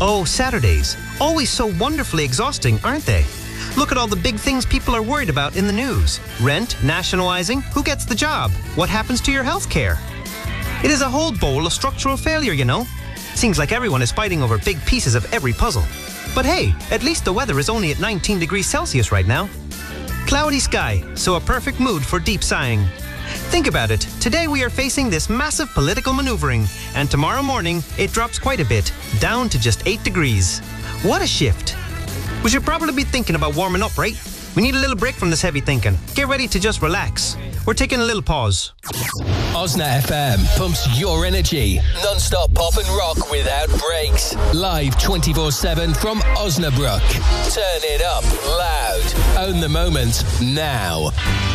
Oh, Saturdays. Always so wonderfully exhausting, aren't they? Look at all the big things people are worried about in the news. Rent, nationalizing, who gets the job, what happens to your health care. It is a whole bowl of structural failure, you know. Seems like everyone is fighting over big pieces of every puzzle. But hey, at least the weather is only at 19 degrees Celsius right now. Cloudy sky, so a perfect mood for deep sighing. Think about it. Today we are facing this massive political maneuvering, and tomorrow morning it drops quite a bit, down to just 8 degrees. What a shift. We should probably be thinking about warming up, right? We need a little break from this heavy thinking. Get ready to just relax. We're taking a little pause. Osna FM pumps your energy. Non-stop pop and rock without breaks. Live 24/7 from Osnabrück. Turn it up loud. Own the moment now.